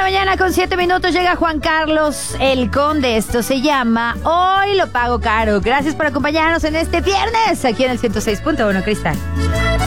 mañana con 7 minutos llega Juan Carlos, el Conde. Esto se llama Hoy lo pago caro. Gracias por acompañarnos en este viernes aquí en el 106.1 Cristal.